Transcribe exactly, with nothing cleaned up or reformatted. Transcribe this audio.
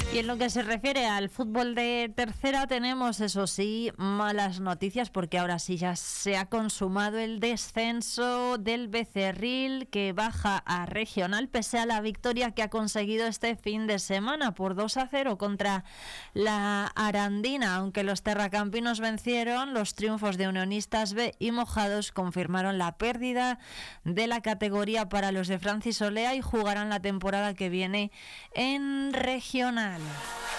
Y en lo que se refiere al fútbol de tercera tenemos, eso sí, malas noticias porque ahora sí ya se ha consumado el descenso del Becerril, que baja a regional pese a la victoria que ha conseguido este fin de semana por dos a cero contra la Arandina. Aunque los terracampinos vencieron, los triunfos de Unionistas B y Mojados confirmaron la pérdida de la categoría para los de Francis Olea y jugarán la temporada que viene en regional.